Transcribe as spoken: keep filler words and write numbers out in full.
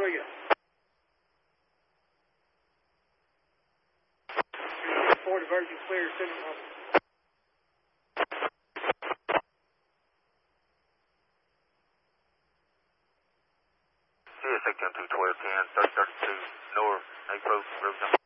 you. Four diversion clear, signal home. C S X M two twelve ten, thirty thirty-two, north, April, Road number.